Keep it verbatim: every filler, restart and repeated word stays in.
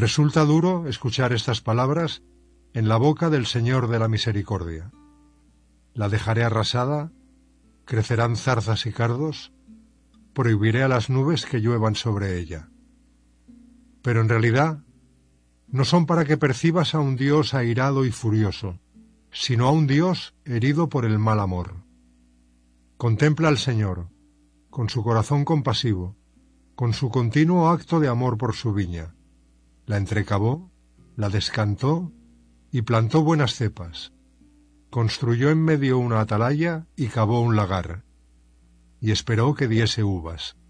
Resulta duro escuchar estas palabras en la boca del Señor de la Misericordia. La dejaré arrasada, crecerán zarzas y cardos, prohibiré a las nubes que lluevan sobre ella. Pero en realidad no son para que percibas a un Dios airado y furioso, sino a un Dios herido por el mal amor. Contempla al Señor, con su corazón compasivo, con su continuo acto de amor por su viña. La entrecavó, la descantó y plantó buenas cepas. Construyó en medio una atalaya y cavó un lagar, y esperó que diese uvas.